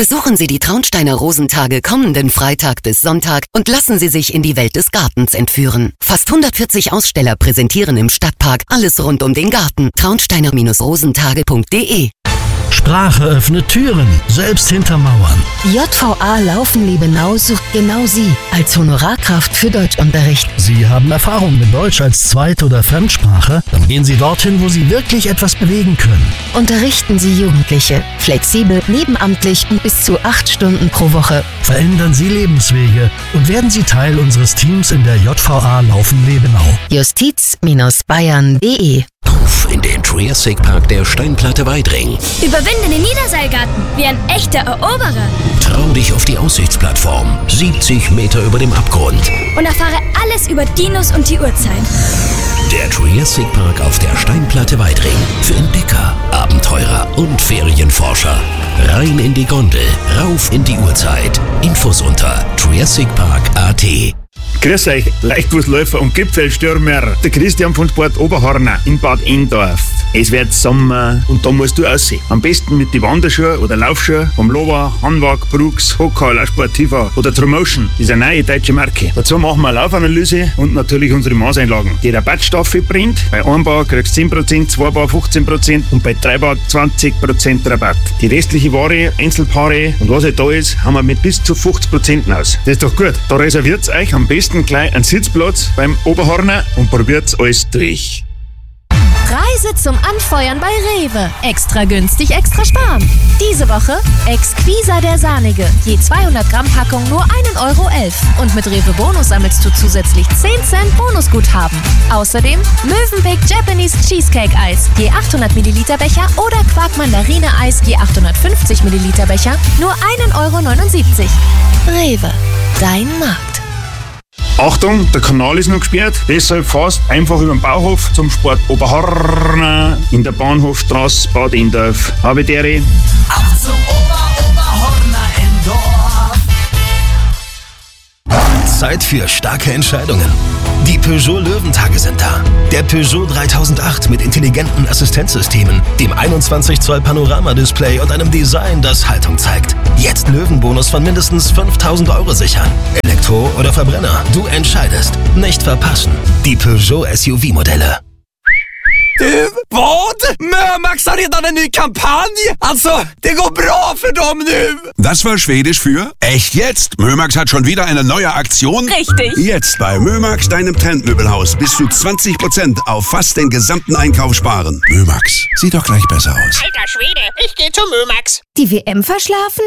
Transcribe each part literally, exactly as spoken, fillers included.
Besuchen Sie die Traunsteiner Rosentage kommenden Freitag bis Sonntag und lassen Sie sich in die Welt des Gartens entführen. Fast hundertvierzig Aussteller präsentieren im Stadtpark alles rund um den Garten. traunsteiner rosentage punkt de. Sprache öffnet Türen, selbst hinter Mauern. J V A Laufen-Liebenau sucht genau Sie als Honorarkraft für Deutschunterricht. Sie haben Erfahrung mit Deutsch als Zweit- oder Fremdsprache? Dann gehen Sie dorthin, wo Sie wirklich etwas bewegen können. Unterrichten Sie Jugendliche, flexibel, nebenamtlich und bis zu acht Stunden pro Woche. Verändern Sie Lebenswege und werden Sie Teil unseres Teams in der J V A Laufen-Liebenau. justiz Bayern punkt de. Auf in den Triassic Park der Steinplatte Weidring. Überwinde den Niederseilgarten wie ein echter Eroberer. Trau dich auf die Aussichtsplattform, siebzig Meter über dem Abgrund. Und erfahre alles über Dinos und die Urzeit. Der Triassic Park auf der Steinplatte Weidring. Für Entdecker, Abenteurer und Ferienforscher. Rein in die Gondel, rauf in die Urzeit. Infos unter triassic park punkt a t. Grüß euch, Leichtfußläufer und Gipfelstürmer. Der Christian von Sport Oberhorner in Bad Endorf. Es wird Sommer und da musst du aussehen. Am besten mit den Wanderschuhen oder Laufschuhen vom Lova, Hanwag, Brooks, Hochhaler, Sportiva oder Tromotion. Das ist eine neue deutsche Marke. Dazu machen wir eine Laufanalyse und natürlich unsere Maßeinlagen. Die Rabattstaffel bringt. Bei Einbau kriegst du zehn Prozent, Zweibau fünfzehn Prozent und bei Dreibau zwanzig Prozent Rabatt. Die restliche Ware, Einzelpaare und was halt da ist, haben wir mit bis zu fünfzig Prozent aus. Das ist doch gut. Da reserviert euch am besten gleich einen Sitzplatz beim Oberhorner und probiert alles durch. Reise zum Anfeuern bei Rewe. Extra günstig, extra sparen. Diese Woche Exquisa der Sahnige. Je zweihundert Gramm Packung nur ein Euro elf. Und mit Rewe Bonus sammelst du zusätzlich zehn Cent Bonusguthaben. Außerdem Mövenpick Japanese Cheesecake Eis. Je achthundert Milliliter Becher oder Quark Mandarine Eis. Je achthundertfünfzig Milliliter Becher. Nur ein Euro neunundsiebzig. Rewe. Dein Markt. Achtung, der Kanal ist noch gesperrt, deshalb fährst einfach über den Bauhof zum Sport Oberhorner in der Bahnhofstraße Bad Endorf. Habe dere. Ab zum Ober-Oberhorner Endorf. Zeit für starke Entscheidungen. Die Peugeot Löwentage sind da. Der Peugeot dreitausendacht mit intelligenten Assistenzsystemen, dem einundzwanzig Zoll Panorama-Display und einem Design, das Haltung zeigt. Jetzt Löwenbonus von mindestens fünftausend Euro sichern. Elektro oder Verbrenner, du entscheidest. Nicht verpassen. Die Peugeot S U V-Modelle. Du, vad? Mömax har redan en ny kampanj! Alltså, det går bra för dem nu! Das war Schwedisch für echt jetzt. Mömax hat schon wieder eine neue Aktion. Richtig. Jetzt bei Mömax, deinem Trendmöbelhaus, bis zu zwanzig Prozent auf fast den gesamten Einkauf sparen. Mömax, sieht doch gleich besser aus. Alter Schwede, ich geh zu Mömax. Die W M verschlafen?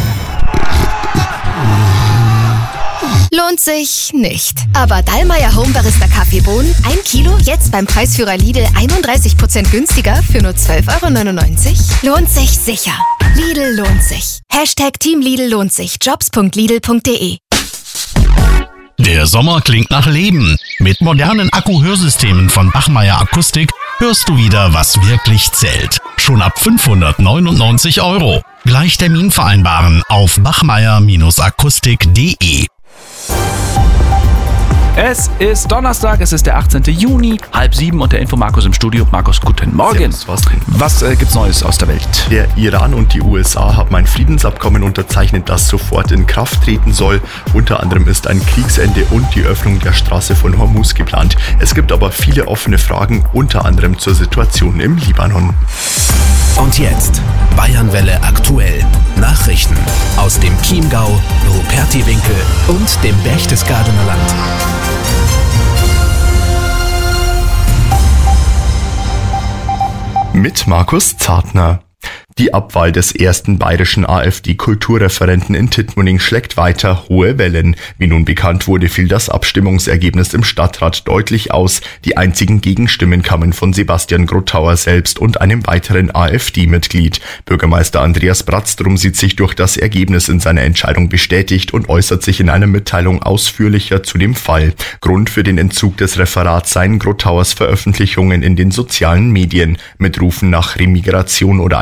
Lohnt sich nicht. Aber Dallmayr Home Barista Kaffeebohnen, ein Kilo, jetzt beim Preisführer Lidl einunddreißig Prozent günstiger für nur zwölf Euro neunundneunzig. Lohnt sich sicher. Lidl lohnt sich. Hashtag Team Lidl lohnt sich. jobs punkt lidl punkt de. Der Sommer klingt nach Leben. Mit modernen Akku-Hörsystemen von Bachmeier Akustik hörst du wieder, was wirklich zählt. Schon ab fünfhundertneunundneunzig Euro. Gleich Termin vereinbaren auf bachmeier akustik punkt de. Es ist Donnerstag, es ist der achtzehnten Juni, halb sieben und der Info Markus im Studio. Markus, guten Morgen. Servus, was denn? Was äh, gibt's Neues aus der Welt? Der Iran und die U S A haben ein Friedensabkommen unterzeichnet, das sofort in Kraft treten soll. Unter anderem ist ein Kriegsende und die Öffnung der Straße von Hormuz geplant. Es gibt aber viele offene Fragen, unter anderem zur Situation im Libanon. Und jetzt Bayernwelle aktuell. Nachrichten aus dem Chiemgau, Rupertiwinkel und dem Berchtesgadener Land. Mit Markus Zartner. Die Abwahl des ersten bayerischen AfD-Kulturreferenten in Tittmoning schlägt weiter hohe Wellen. Wie nun bekannt wurde, fiel das Abstimmungsergebnis im Stadtrat deutlich aus. Die einzigen Gegenstimmen kamen von Sebastian Grottauer selbst und einem weiteren AfD-Mitglied. Bürgermeister Andreas Bratztrum sieht sich durch das Ergebnis in seiner Entscheidung bestätigt und äußert sich in einer Mitteilung ausführlicher zu dem Fall. Grund für den Entzug des Referats seien Grottauers Veröffentlichungen in den sozialen Medien mit Rufen nach Remigration oder einem Kultur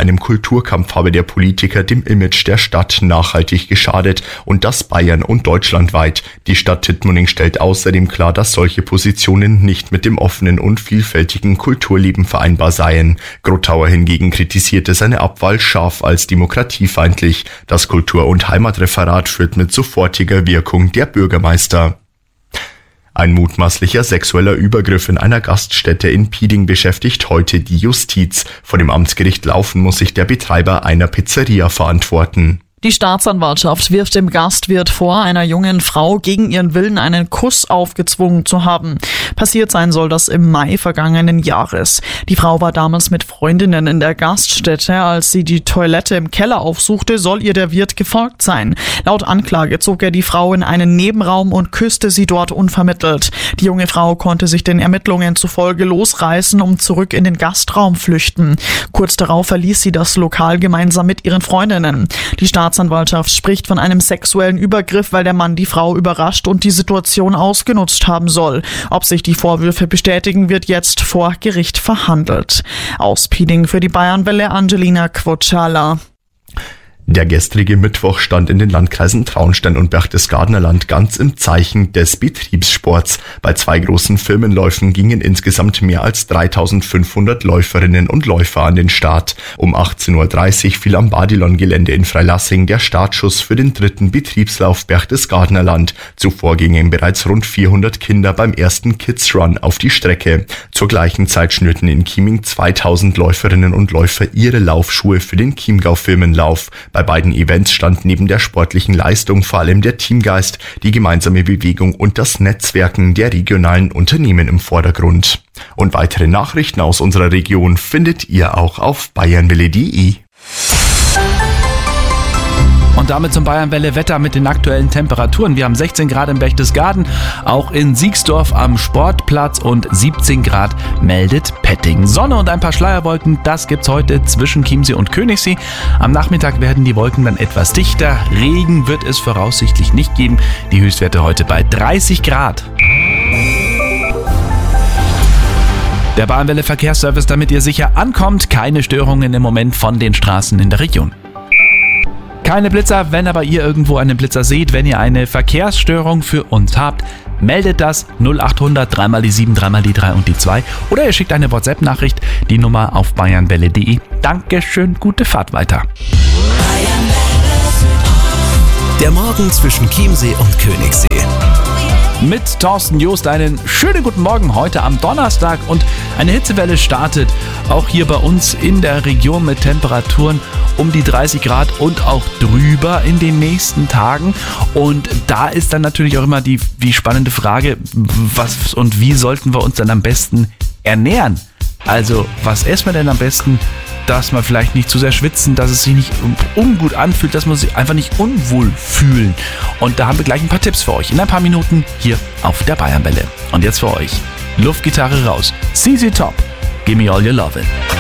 Kulturkampf habe der Politiker dem Image der Stadt nachhaltig geschadet und das Bayern und deutschlandweit. Die Stadt Tittmoning stellt außerdem klar, dass solche Positionen nicht mit dem offenen und vielfältigen Kulturleben vereinbar seien. Grottauer hingegen kritisierte seine Abwahl scharf als demokratiefeindlich. Das Kultur- und Heimatreferat führt mit sofortiger Wirkung der Bürgermeister. Ein mutmaßlicher sexueller Übergriff in einer Gaststätte in Pieding beschäftigt heute die Justiz. Vor dem Amtsgericht Laufen muss sich der Betreiber einer Pizzeria verantworten. Die Staatsanwaltschaft wirft dem Gastwirt vor, einer jungen Frau gegen ihren Willen einen Kuss aufgezwungen zu haben. Passiert sein soll das im Mai vergangenen Jahres. Die Frau war damals mit Freundinnen in der Gaststätte. Als sie die Toilette im Keller aufsuchte, soll ihr der Wirt gefolgt sein. Laut Anklage zog er die Frau in einen Nebenraum und küsste sie dort unvermittelt. Die junge Frau konnte sich den Ermittlungen zufolge losreißen, um zurück in den Gastraum flüchten. Kurz darauf verließ sie das Lokal gemeinsam mit ihren Freundinnen. Die Die Staatsanwaltschaft spricht von einem sexuellen Übergriff, weil der Mann die Frau überrascht und die Situation ausgenutzt haben soll. Ob sich die Vorwürfe bestätigen, wird jetzt vor Gericht verhandelt. Aus Pieding für die Bayernwelle Angelina Quocciala. Der gestrige Mittwoch stand in den Landkreisen Traunstein und Berchtesgadener Land ganz im Zeichen des Betriebssports. Bei zwei großen Firmenläufen gingen insgesamt mehr als dreitausendfünfhundert Läuferinnen und Läufer an den Start. Um achtzehn Uhr dreißig fiel am Badilon-Gelände in Freilassing der Startschuss für den dritten Betriebslauf Berchtesgadener Land. Zuvor gingen bereits rund vierhundert Kinder beim ersten Kids Run auf die Strecke. Zur gleichen Zeit schnürten in Chieming zweitausend Läuferinnen und Läufer ihre Laufschuhe für den Chiemgau-Firmenlauf. Bei beiden Events stand neben der sportlichen Leistung vor allem der Teamgeist, die gemeinsame Bewegung und das Netzwerken der regionalen Unternehmen im Vordergrund. Und weitere Nachrichten aus unserer Region findet ihr auch auf bayernwelle punkt de. Und damit zum Bayernwelle Wetter mit den aktuellen Temperaturen. Wir haben sechzehn Grad in Berchtesgaden, auch in Siegsdorf am Sportplatz und siebzehn Grad meldet Petting. Sonne und ein paar Schleierwolken, das gibt's heute zwischen Chiemsee und Königssee. Am Nachmittag werden die Wolken dann etwas dichter. Regen wird es voraussichtlich nicht geben. Die Höchstwerte heute bei dreißig Grad. Der Bayernwelle Verkehrsservice, damit ihr sicher ankommt. Keine Störungen im Moment von den Straßen in der Region. Keine Blitzer, wenn aber ihr irgendwo einen Blitzer seht, wenn ihr eine Verkehrsstörung für uns habt, meldet das null acht hundert, dreimal die sieben, dreimal die drei und die zwei oder ihr schickt eine WhatsApp-Nachricht, die Nummer auf bayernwelle punkt de. Dankeschön, gute Fahrt weiter. Der Morgen zwischen Chiemsee und Königssee. Mit Thorsten Joost einen schönen guten Morgen heute am Donnerstag und eine Hitzewelle startet auch hier bei uns in der Region mit Temperaturen um die dreißig Grad und auch drüber in den nächsten Tagen und da ist dann natürlich auch immer die, die spannende Frage, was und wie sollten wir uns dann am besten ernähren? Also was essen wir denn am besten, dass man vielleicht nicht zu sehr schwitzen, dass es sich nicht ungut anfühlt, dass man sich einfach nicht unwohl fühlen. Und da haben wir gleich ein paar Tipps für euch in ein paar Minuten hier auf der Bayernwelle. Und jetzt für euch Luftgitarre raus. C C Top, Gimme All Your Lovin'.